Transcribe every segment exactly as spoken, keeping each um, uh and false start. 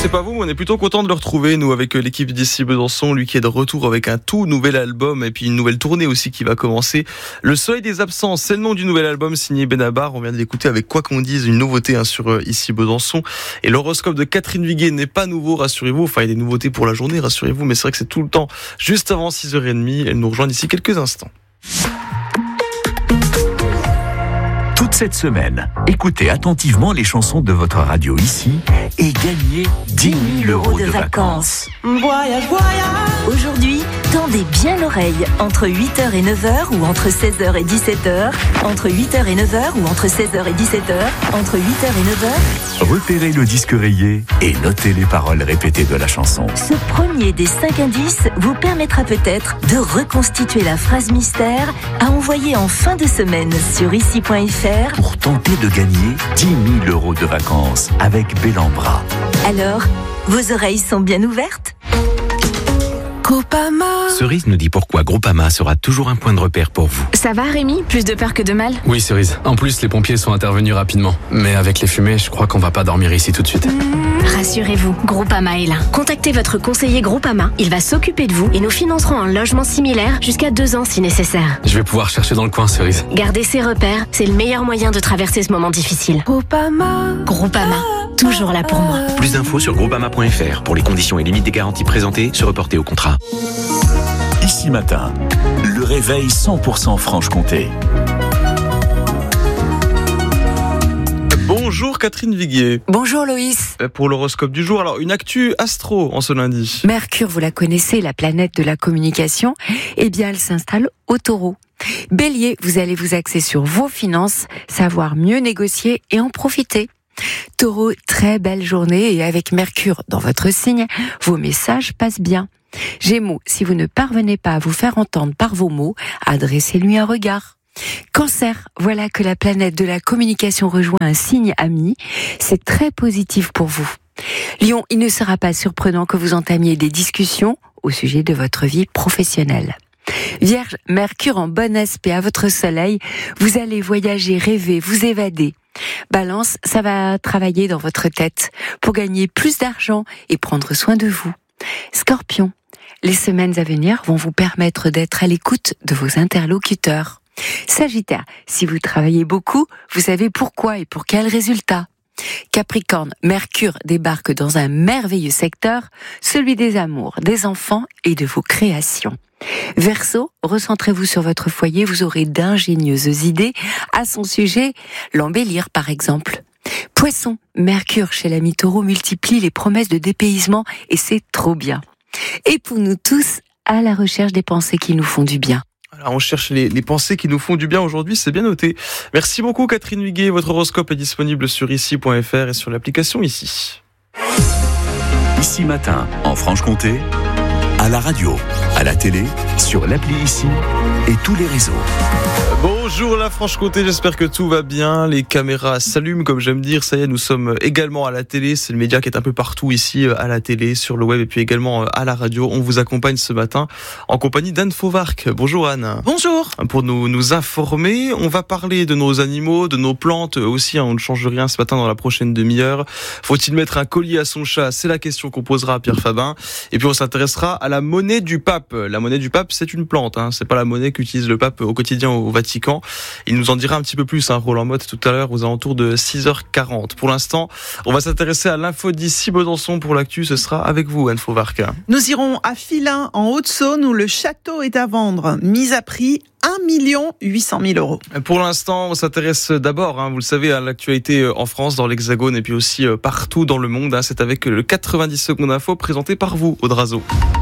sais pas vous, mais on est plutôt content de le retrouver, nous, avec l'équipe d'ici Besançon, lui qui est de retour avec un tout nouvel album et puis une nouvelle tournée aussi qui va commencer. Le Soleil des absents, c'est le nom du nouvel album signé Benabar. On vient de l'écouter avec Quoi qu'on dise, une nouveauté hein, sur euh, ici Besançon. Et l'horoscope de Catherine Viguier n'est pas nouveau, rassurez-vous. Enfin, il y a des nouveautés pour la journée, rassurez-vous, mais c'est vrai que c'est tout le temps juste avant six heures trente. Elle nous rejoint d'ici quelques instants. Toute cette semaine, écoutez attentivement les chansons de votre radio ici et gagnez dix mille euros de vacances. Voyage, voyage. Aujourd'hui, tendez bien l'oreille entre huit heures et neuf heures ou entre seize heures et dix-sept heures, entre huit heures et neuf heures ou entre seize heures et dix-sept heures, entre huit heures et neuf heures. Repérez le disque rayé et notez les paroles répétées de la chanson. Ce premier des cinq indices vous permettra peut-être de reconstituer la phrase mystère à envoyer en fin de semaine sur ici point f r pour tenter de gagner dix mille euros de vacances avec Bellambra. Alors, vos oreilles sont bien ouvertes ? Groupama. Cerise nous dit pourquoi Groupama sera toujours un point de repère pour vous. Ça va Rémi ? Plus de peur que de mal ? Oui Cerise, en plus les pompiers sont intervenus rapidement. Mais avec les fumées, je crois qu'on va pas dormir ici tout de suite. Rassurez-vous, Groupama est là. Contactez votre conseiller Groupama, il va s'occuper de vous et nous financerons un logement similaire jusqu'à deux ans si nécessaire. Je vais pouvoir chercher dans le coin Cerise. Gardez ces repères, c'est le meilleur moyen de traverser ce moment difficile. Groupama. Groupama, toujours là pour moi. Plus d'infos sur groupama point f r. Pour les conditions et limites des garanties présentées, se reporter au contrat. Ici matin, le réveil cent pour cent Franche-Comté. Bonjour Catherine Viguier. Bonjour Loïs. Pour l'horoscope du jour, alors une actu astro en ce lundi. Mercure, vous la connaissez, la planète de la communication, eh bien elle s'installe au Taureau. Bélier, vous allez vous axer sur vos finances, savoir mieux négocier et en profiter. Taureau, très belle journée et avec Mercure dans votre signe, vos messages passent bien. Gémeaux, si vous ne parvenez pas à vous faire entendre par vos mots, adressez-lui un regard. Cancer, voilà que la planète de la communication rejoint un signe ami, c'est très positif pour vous. Lion, il ne sera pas surprenant que vous entamiez des discussions au sujet de votre vie professionnelle. Vierge, Mercure en bon aspect à votre soleil, vous allez voyager, rêver, vous évader. Balance, ça va travailler dans votre tête pour gagner plus d'argent et prendre soin de vous. Scorpion, les semaines à venir vont vous permettre d'être à l'écoute de vos interlocuteurs. Sagittaire, si vous travaillez beaucoup, vous savez pourquoi et pour quel résultat. Capricorne, Mercure débarque dans un merveilleux secteur, celui des amours, des enfants et de vos créations. Verseau, recentrez-vous sur votre foyer, vous aurez d'ingénieuses idées à son sujet, l'embellir par exemple. Poisson, Mercure chez l'ami Taureau multiplie les promesses de dépaysement et c'est trop bien. Et pour nous tous, à la recherche des pensées qui nous font du bien. Alors on cherche les, les pensées qui nous font du bien aujourd'hui, c'est bien noté. Merci beaucoup Catherine Viguier, votre horoscope est disponible sur ici point f r et sur l'application Ici. Ici matin, en Franche-Comté, à la radio, à la télé, sur l'appli Ici et tous les réseaux. Bonjour la Franche-Comté, j'espère que tout va bien. Les caméras s'allument, comme j'aime dire. Ça y est, nous sommes également à la télé. C'est le média qui est un peu partout ici, à la télé, sur le web et puis également à la radio. On vous accompagne ce matin en compagnie d'Anne Fauvarc. Bonjour Anne. Bonjour. Pour nous, nous informer, on va parler de nos animaux, de nos plantes aussi. On ne change rien ce matin dans la prochaine demi-heure. Faut-il mettre un collier à son chat ? C'est la question qu'on posera à Pierre Fabin. Et puis on s'intéressera à la monnaie du pape. La monnaie du pape, c'est une plante. Hein. C'est pas la monnaie qu'utilise le pape au quotidien au Vatican. Il nous en dira un petit peu plus, hein, Roland Motte, tout à l'heure aux alentours de six heures quarante. Pour l'instant, on va s'intéresser à l'info d'ici Besançon pour l'actu. Ce sera avec vous, Anne Fauvarc. Nous irons à Filin, en Haute-Saône, où le château est à vendre. Mise à prix un million huit cent mille euros. Pour l'instant, on s'intéresse d'abord, hein, vous le savez, à l'actualité en France, dans l'Hexagone et puis aussi partout dans le monde. Hein. C'est avec le quatre-vingt-dix secondes info présenté par vous, Audrazo.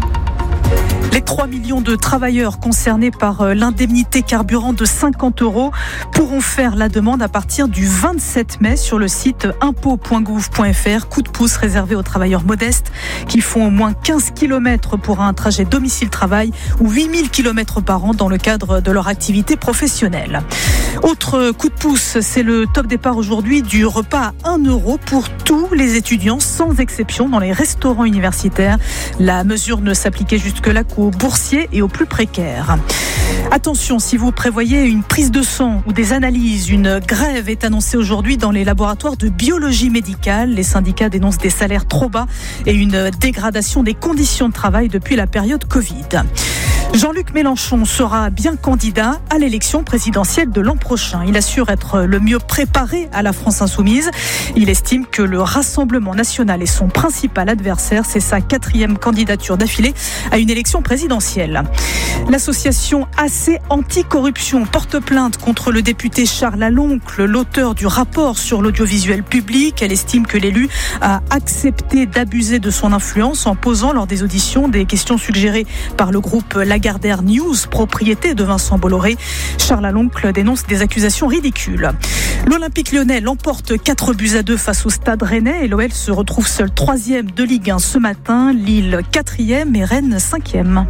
Les trois millions de travailleurs concernés par l'indemnité carburant de cinquante euros pourront faire la demande à partir du vingt-sept mai sur le site impôt point gouv point f r. Coup de pouce réservé aux travailleurs modestes qui font au moins quinze kilomètres pour un trajet domicile-travail ou huit mille kilomètres par an dans le cadre de leur activité professionnelle. Autre coup de pouce, c'est le top départ aujourd'hui du repas à un euro pour tous les étudiants sans exception dans les restaurants universitaires. La mesure ne s'appliquait jusque-là qu'aux boursiers et aux plus précaires. Attention, si vous prévoyez une prise de sang ou des analyses, une grève est annoncée aujourd'hui dans les laboratoires de biologie médicale. Les syndicats dénoncent des salaires trop bas et une dégradation des conditions de travail depuis la période Covid. Jean-Luc Mélenchon sera bien candidat à l'élection présidentielle de l'an prochain. Il assure être le mieux préparé à la France insoumise. Il estime que le Rassemblement national est son principal adversaire. C'est sa quatrième candidature d'affilée à une élection présidentielle. L'association A C Anticorruption porte plainte contre le député Charles Laloncle, l'auteur du rapport sur l'audiovisuel public. Elle estime que l'élu a accepté d'abuser de son influence en posant lors des auditions des questions suggérées par le groupe Lagardère News, propriété de Vincent Bolloré. Charles Laloncle dénonce des accusations ridicules. L'Olympique lyonnais l'emporte quatre buts à deux face au Stade Rennais et l'O L se retrouve seul troisième de Ligue un ce matin. Lille quatrième et Rennes cinquième.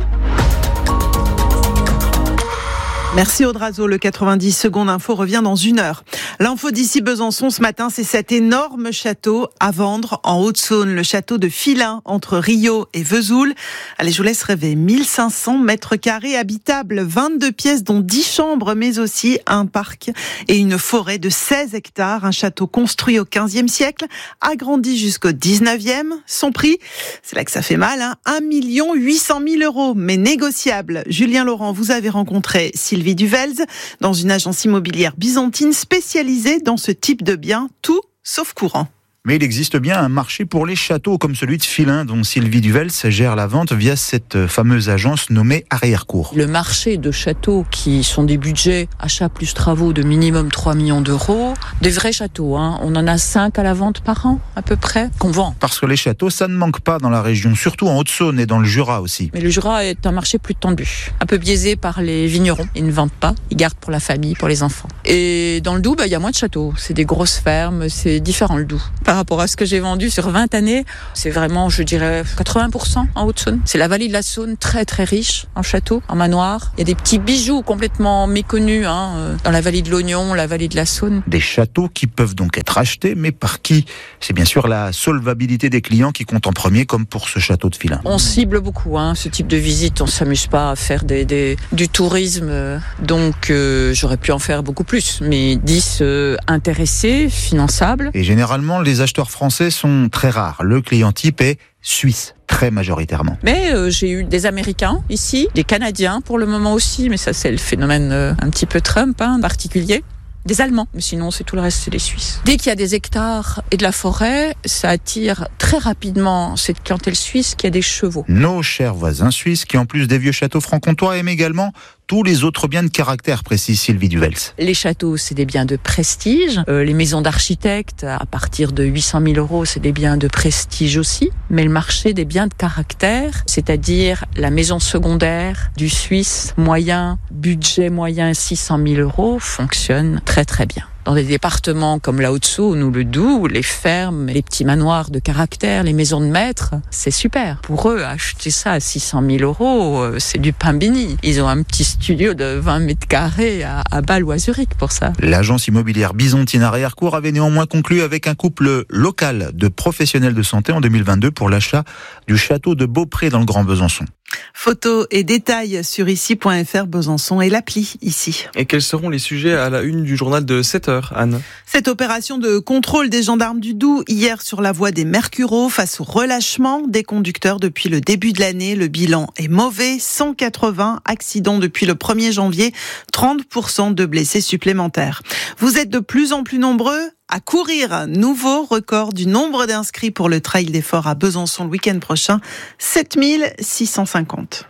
Merci Audrazo, le quatre-vingt-dix secondes info revient dans une heure. L'info d'ici Besançon ce matin, c'est cet énorme château à vendre en Haute-Saône, le château de Filin entre Rio et Vesoul. Allez, je vous laisse rêver, mille cinq cents mètres carrés habitables, vingt-deux pièces dont dix chambres, mais aussi un parc et une forêt de seize hectares. Un château construit au quinzième siècle, agrandi jusqu'au dix-neuvième. Son prix, c'est là que ça fait mal, hein, un million huit cent mille euros, mais négociable. Julien Laurent, vous avez rencontré Sylvie Duvels dans une agence immobilière byzantine spécialisée dans ce type de biens, tout sauf courant. Mais il existe bien un marché pour les châteaux comme celui de Filin, dont Sylvie Duvels gère la vente via cette fameuse agence nommée Arrière-Cour. Le marché de châteaux qui sont des budgets achats plus travaux de minimum trois millions d'euros, des vrais châteaux, hein. On en a cinq à la vente par an à peu près, qu'on vend. Parce que les châteaux, ça ne manque pas dans la région, surtout en Haute-Saône et dans le Jura aussi. Mais le Jura est un marché plus tendu, un peu biaisé par les vignerons. Ils ne vendent pas, ils gardent pour la famille, pour les enfants. Et dans le Doubs, bah, il y a moins de châteaux, c'est des grosses fermes, c'est différent le Doubs. Par rapport à ce que j'ai vendu sur vingt années, c'est vraiment, je dirais, quatre-vingts pour cent en Haute-Saône. C'est la vallée de la Saône, très très riche en châteaux, en manoirs. Il y a des petits bijoux complètement méconnus hein, dans la vallée de l'Oignon, la vallée de la Saône. Des châteaux qui peuvent donc être achetés, mais par qui ? C'est bien sûr la solvabilité des clients qui compte en premier, comme pour ce château de Filin. On cible beaucoup hein, ce type de visite. On ne s'amuse pas à faire des, des, du tourisme, donc euh, j'aurais pu en faire beaucoup plus. Mais dix euh, intéressés, finançables. Et généralement, les acheteurs français sont très rares. Le client type est suisse, très majoritairement. Mais euh, j'ai eu des Américains ici, des Canadiens pour le moment aussi, mais ça c'est le phénomène euh, un petit peu Trump hein, en particulier. Des Allemands, mais sinon c'est tout le reste, c'est les Suisses. Dès qu'il y a des hectares et de la forêt, ça attire très rapidement cette clientèle suisse qui a des chevaux. Nos chers voisins suisses qui en plus des vieux châteaux franc-comtois aiment également tous les autres biens de caractère, précise Sylvie Duvels. Les châteaux, c'est des biens de prestige. Euh, les maisons d'architectes, à partir de huit cent mille euros, c'est des biens de prestige aussi. Mais le marché des biens de caractère, c'est-à-dire la maison secondaire du Suisse moyen, budget moyen six cent mille euros, fonctionne très très bien. Dans des départements comme la Haute-Saône ou le Doubs, les fermes, les petits manoirs de caractère, les maisons de maître, c'est super. Pour eux, acheter ça à six cent mille euros, c'est du pain béni. Ils ont un petit studio de vingt mètres carrés à, à Bâle ou à Zurich pour ça. L'agence immobilière byzantine Arrière-Cour avait néanmoins conclu avec un couple local de professionnels de santé en deux mille vingt-deux pour l'achat du château de Beaupré dans le Grand Besançon. Photos et détails sur ici point f r, Besançon et l'appli ici. Et quels seront les sujets à la une du journal de sept heures, Anne ? Cette opération de contrôle des gendarmes du Doubs hier sur la voie des Mercureaux face au relâchement des conducteurs depuis le début de l'année. Le bilan est mauvais, cent quatre-vingts accidents depuis le premier janvier, trente pour cent de blessés supplémentaires. Vous êtes de plus en plus nombreux à courir. Nouveau record du nombre d'inscrits pour le Trail des Forts à Besançon le week-end prochain, sept mille six cent cinquante.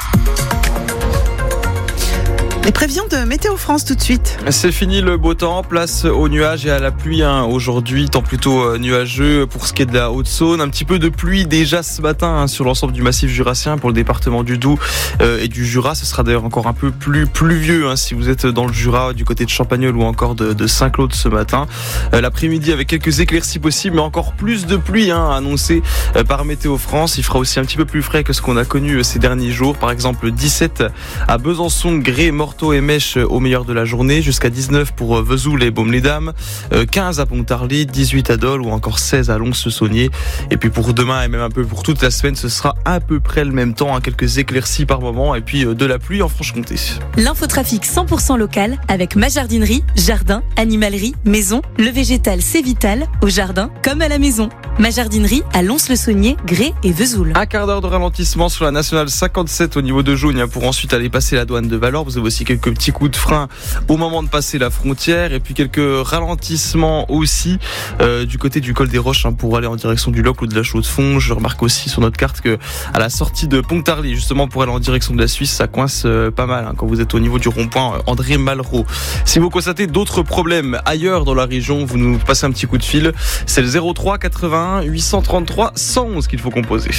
Les prévisions de Météo France tout de suite. C'est fini le beau temps, place aux nuages et à la pluie hein. Aujourd'hui, temps plutôt nuageux pour ce qui est de la Haute-Saône. Un petit peu de pluie déjà ce matin hein, sur l'ensemble du massif jurassien pour le département du Doubs euh, et du Jura. Ce sera d'ailleurs encore un peu plus pluvieux hein, si vous êtes dans le Jura, du côté de Champagnole ou encore de, de Saint-Claude ce matin. Euh, l'après-midi avec quelques éclaircies possibles, mais encore plus de pluie hein, annoncée euh, par Météo France. Il fera aussi un petit peu plus frais que ce qu'on a connu euh, ces derniers jours. Par exemple, dix-sept à Besançon, Grès, Mortagne, Artaud et Mèche au meilleur de la journée, jusqu'à dix-neuf pour Vesoul et Baume-les-Dames, quinze à Pontarlier, dix-huit à Dole ou encore seize à Lons-le-Saunier. Et puis pour demain et même un peu pour toute la semaine, ce sera à peu près le même temps, hein, quelques éclaircies par moment et puis de la pluie en Franche-Comté. L'infotrafic cent pour cent local avec ma jardinerie, jardin, animalerie, maison. Le végétal c'est vital, au jardin comme à la maison. Ma jardinerie à Lons-le-Saunier, Grès et Vesoul. Un quart d'heure de ralentissement sur la nationale cinquante-sept au niveau de Jaune pour ensuite aller passer la douane de Valor. Vous avez aussi quelques petits coups de frein au moment de passer la frontière et puis quelques ralentissements aussi euh, du côté du col des Roches hein, pour aller en direction du Locle ou de la Chaux-de-Fonds. Je remarque aussi sur notre carte que à la sortie de Pontarlier, justement pour aller en direction de la Suisse, ça coince euh, pas mal hein, quand vous êtes au niveau du rond-point euh, André Malraux. Si vous constatez d'autres problèmes ailleurs dans la région, vous nous passez un petit coup de fil. C'est le zéro trois quatre-vingt-un huit cent trente-trois cent onze qu'il faut composer.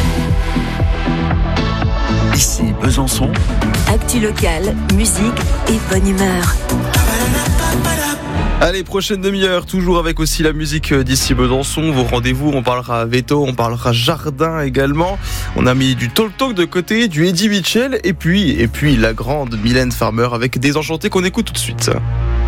Ici Besançon. Actu locale, musique et bonne humeur. Allez, prochaine demi-heure, toujours avec aussi la musique d'ici Besançon. Vos rendez-vous, on parlera veto, on parlera jardin également. On a mis du talk talk de côté, du Eddie Mitchell et puis, et puis la grande Mylène Farmer avec Désenchanté qu'on écoute tout de suite.